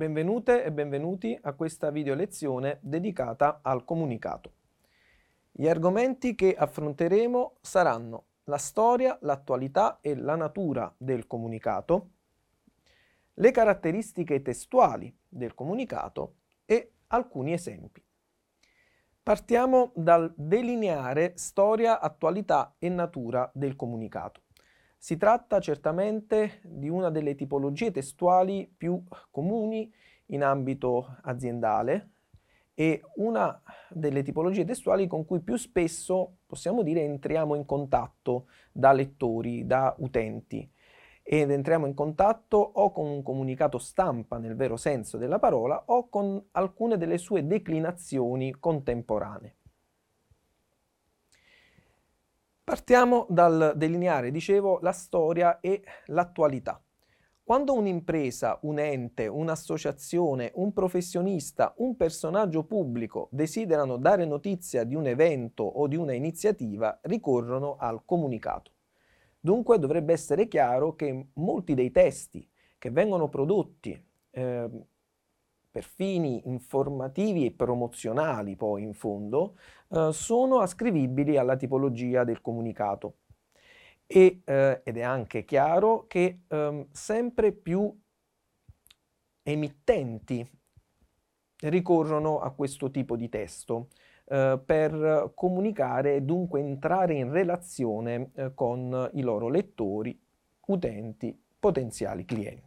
Benvenute e benvenuti a questa video lezione dedicata al comunicato. Gli argomenti che affronteremo saranno la storia, l'attualità e la natura del comunicato, le caratteristiche testuali del comunicato e alcuni esempi. Partiamo dal delineare storia, attualità e natura del comunicato. Si tratta certamente di una delle tipologie testuali più comuni in ambito aziendale e una delle tipologie testuali con cui più spesso, possiamo dire, entriamo in contatto da lettori, da utenti. Ed entriamo in contatto o con un comunicato stampa nel vero senso della parola o con alcune delle sue declinazioni contemporanee. Partiamo dal delineare, dicevo, la storia e l'attualità. Quando un'impresa, un ente, un'associazione, un professionista, un personaggio pubblico desiderano dare notizia di un evento o di una iniziativa, ricorrono al comunicato. Dunque dovrebbe essere chiaro che molti dei testi che vengono prodotti per fini informativi e promozionali, poi in fondo, sono ascrivibili alla tipologia del comunicato. Ed è anche chiaro che sempre più emittenti ricorrono a questo tipo di testo per comunicare e dunque entrare in relazione con i loro lettori, utenti, potenziali clienti.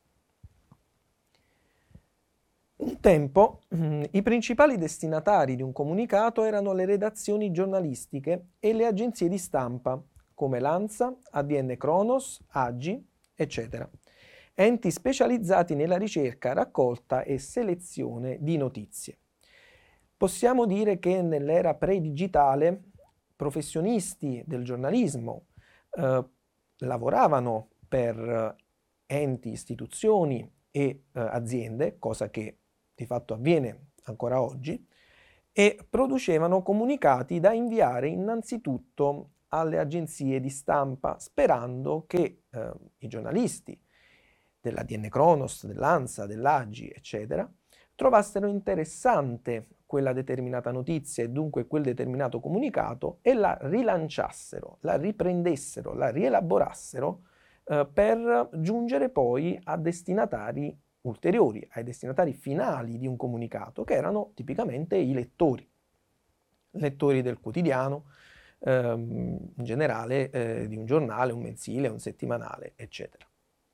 Un tempo i principali destinatari di un comunicato erano le redazioni giornalistiche e le agenzie di stampa come l'ANSA, ADN Kronos, AGI, eccetera. Enti specializzati nella ricerca, raccolta e selezione di notizie. Possiamo dire che nell'era pre-digitale professionisti del giornalismo lavoravano per enti, istituzioni e aziende, cosa che di fatto avviene ancora oggi, e producevano comunicati da inviare innanzitutto alle agenzie di stampa, sperando che i giornalisti dell'ADN Kronos, dell'ANSA, dell'AGI, eccetera, trovassero interessante quella determinata notizia e dunque quel determinato comunicato e la rilanciassero, la riprendessero, la rielaborassero per giungere poi a destinatari ulteriori, ai destinatari finali di un comunicato, che erano tipicamente i lettori del quotidiano, in generale di un giornale, un mensile, un settimanale, eccetera.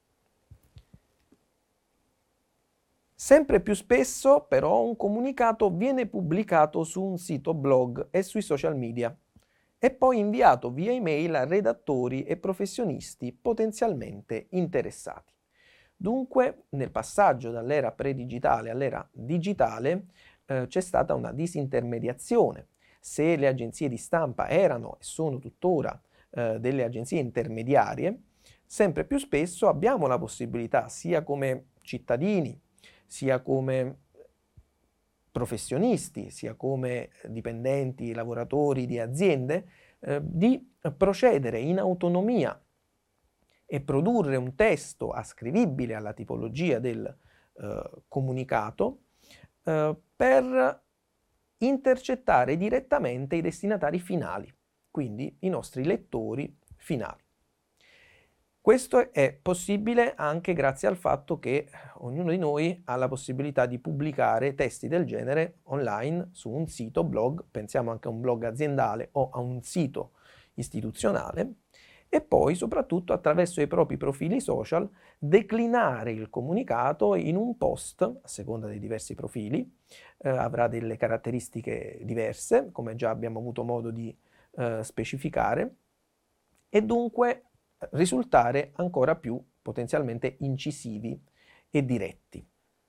Sempre più spesso, però, un comunicato viene pubblicato su un sito blog e sui social media e poi inviato via email a redattori e professionisti potenzialmente interessati. Dunque, nel passaggio dall'era pre-digitale all'era digitale c'è stata una disintermediazione. Se le agenzie di stampa erano e sono tuttora delle agenzie intermediarie, sempre più spesso abbiamo la possibilità, sia come cittadini, sia come professionisti, sia come dipendenti, lavoratori di aziende, di procedere in autonomia e produrre un testo ascrivibile alla tipologia del comunicato per intercettare direttamente i destinatari finali, quindi i nostri lettori finali. Questo è possibile anche grazie al fatto che ognuno di noi ha la possibilità di pubblicare testi del genere online su un sito blog, pensiamo anche a un blog aziendale o a un sito istituzionale, e poi soprattutto attraverso i propri profili social declinare il comunicato in un post, a seconda dei diversi profili, avrà delle caratteristiche diverse, come già abbiamo avuto modo di specificare, e dunque risultare ancora più potenzialmente incisivi e diretti.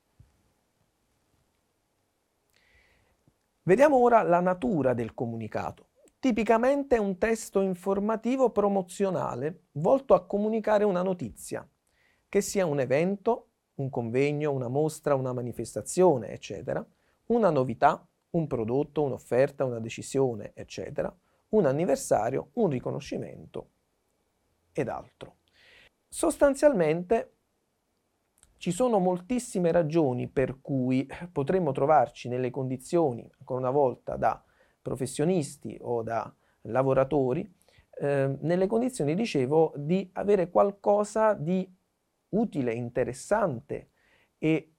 Vediamo ora la natura del comunicato. Tipicamente è un testo informativo promozionale volto a comunicare una notizia, che sia un evento, un convegno, una mostra, una manifestazione, eccetera, una novità, un prodotto, un'offerta, una decisione, eccetera, un anniversario, un riconoscimento ed altro. Sostanzialmente Ci sono moltissime ragioni per cui potremmo trovarci nelle condizioni, ancora una volta, da professionisti o da lavoratori, nelle condizioni, dicevo, di avere qualcosa di utile, interessante e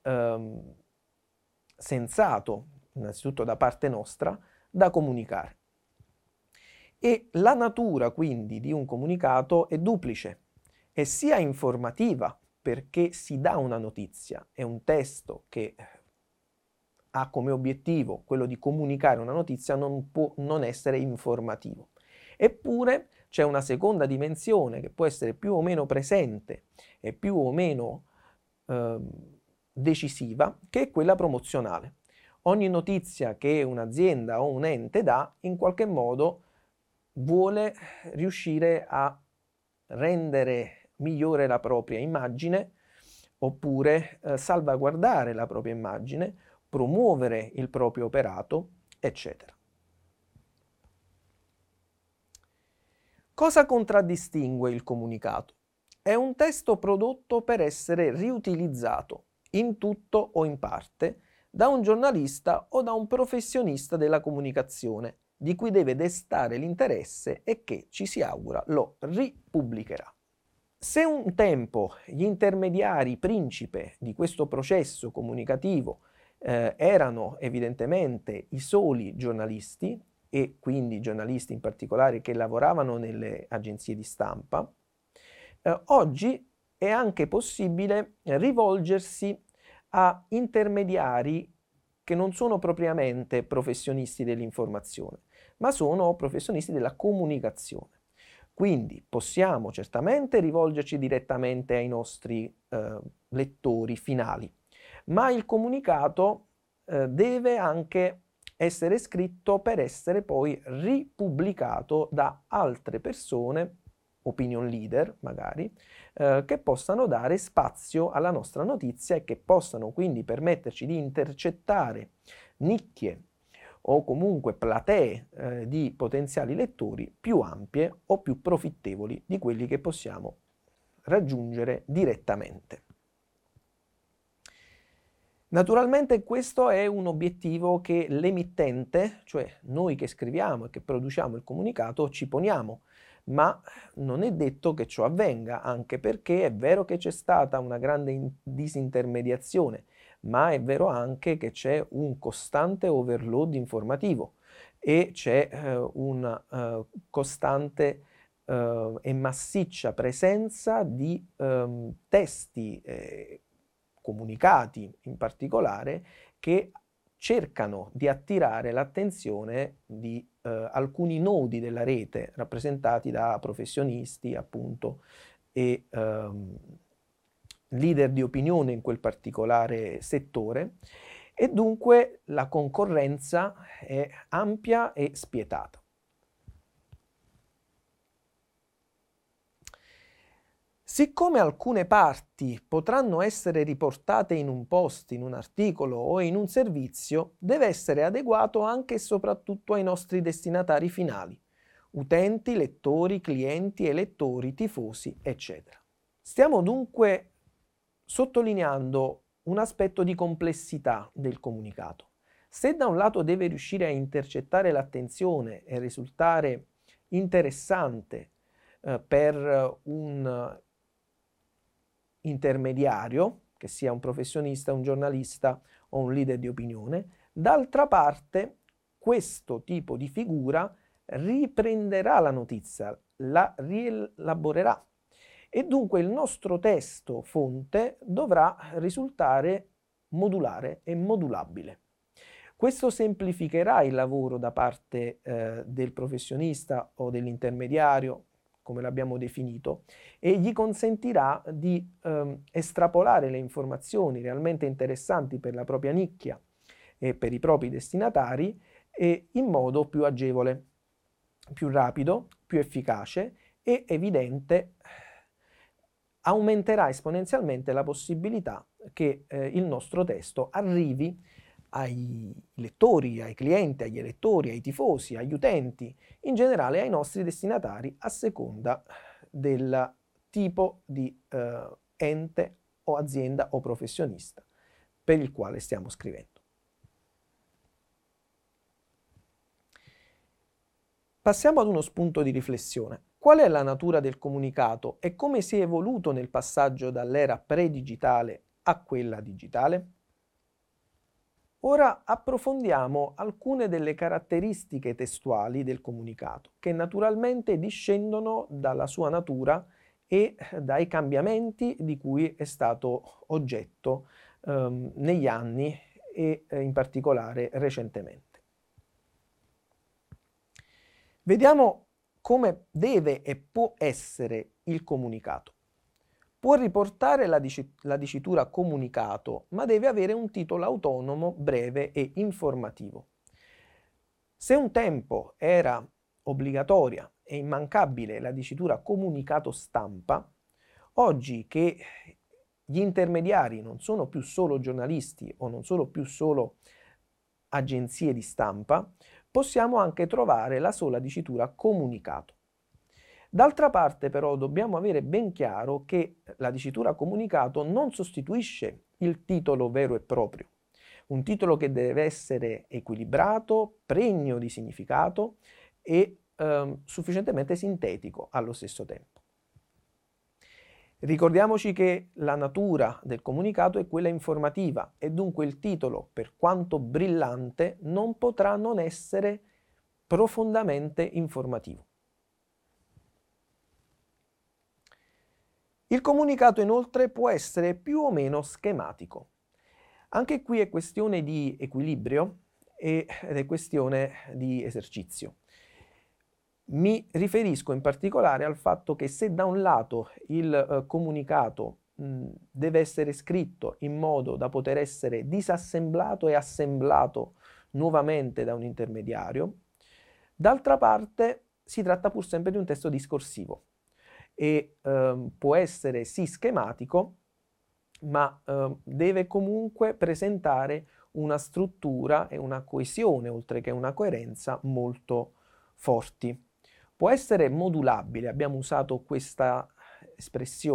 sensato, innanzitutto da parte nostra, da comunicare. E la natura quindi di un comunicato è duplice, è sia informativa, perché si dà una notizia, è un testo che ha come obiettivo quello di comunicare una notizia, non può non essere informativo. Eppure c'è una seconda dimensione che può essere più o meno presente e più o meno decisiva, che è quella promozionale. Ogni notizia che un'azienda o un ente dà, in qualche modo vuole riuscire a rendere migliore la propria immagine, oppure salvaguardare la propria immagine, promuovere il proprio operato, eccetera. Cosa contraddistingue il comunicato? È un testo prodotto per essere riutilizzato in tutto o in parte da un giornalista o da un professionista della comunicazione, di cui deve destare l'interesse e che, ci si augura, lo ripubblicherà. Se un tempo gli intermediari principe di questo processo comunicativo erano evidentemente i soli giornalisti, e quindi giornalisti in particolare che lavoravano nelle agenzie di stampa, oggi è anche possibile rivolgersi a intermediari che non sono propriamente professionisti dell'informazione, ma sono professionisti della comunicazione. Quindi possiamo certamente rivolgerci direttamente ai nostri lettori finali, ma il comunicato deve anche essere scritto per essere poi ripubblicato da altre persone, opinion leader magari, che possano dare spazio alla nostra notizia e che possano quindi permetterci di intercettare nicchie o comunque platee di potenziali lettori più ampie o più profittevoli di quelli che possiamo raggiungere direttamente. Naturalmente questo è un obiettivo che l'emittente, cioè noi che scriviamo e che produciamo il comunicato, ci poniamo, ma non è detto che ciò avvenga, anche perché è vero che c'è stata una grande disintermediazione, ma è vero anche che c'è un costante overload informativo e c'è una costante e massiccia presenza di testi, comunicati in particolare, che cercano di attirare l'attenzione di alcuni nodi della rete rappresentati da professionisti, appunto, e leader di opinione in quel particolare settore, e dunque la concorrenza è ampia e spietata. Siccome alcune parti potranno essere riportate in un post, in un articolo o in un servizio, deve essere adeguato anche e soprattutto ai nostri destinatari finali, utenti, lettori, clienti, elettori, tifosi, eccetera. Stiamo dunque sottolineando un aspetto di complessità del comunicato. Se da un lato deve riuscire a intercettare l'attenzione e risultare interessante per un intermediario, che sia un professionista, un giornalista o un leader di opinione, d'altra parte questo tipo di figura riprenderà la notizia, la rielaborerà e dunque il nostro testo fonte dovrà risultare modulare e modulabile. Questo semplificherà il lavoro da parte del professionista o dell'intermediario, come l'abbiamo definito, e gli consentirà di estrapolare le informazioni realmente interessanti per la propria nicchia e per i propri destinatari in modo più agevole, più rapido, più efficace e evidente. Aumenterà esponenzialmente la possibilità che il nostro testo arrivi ai lettori, ai clienti, agli elettori, ai tifosi, agli utenti, in generale ai nostri destinatari, a seconda del tipo di ente o azienda o professionista per il quale stiamo scrivendo. Passiamo ad uno spunto di riflessione. Qual è la natura del comunicato e come si è evoluto nel passaggio dall'era pre-digitale a quella digitale? Ora approfondiamo alcune delle caratteristiche testuali del comunicato, che naturalmente discendono dalla sua natura e dai cambiamenti di cui è stato oggetto negli anni e in particolare recentemente. Vediamo come deve e può essere il comunicato. Può riportare la dicitura comunicato, ma deve avere un titolo autonomo, breve e informativo. Se un tempo era obbligatoria e immancabile la dicitura comunicato stampa, oggi che gli intermediari non sono più solo giornalisti o non sono più solo agenzie di stampa, possiamo anche trovare la sola dicitura comunicato. D'altra parte però dobbiamo avere ben chiaro che la dicitura comunicato non sostituisce il titolo vero e proprio, un titolo che deve essere equilibrato, pregno di significato e sufficientemente sintetico allo stesso tempo. Ricordiamoci che la natura del comunicato è quella informativa e dunque il titolo, per quanto brillante, non potrà non essere profondamente informativo. Il comunicato inoltre può essere più o meno schematico. Anche qui è questione di equilibrio ed è questione di esercizio. Mi riferisco in particolare al fatto che se da un lato il comunicato deve essere scritto in modo da poter essere disassemblato e assemblato nuovamente da un intermediario, d'altra parte si tratta pur sempre di un testo discorsivo e può essere sì schematico, ma deve comunque presentare una struttura e una coesione, oltre che una coerenza, molto forti. Può essere modulabile, abbiamo usato questa espressione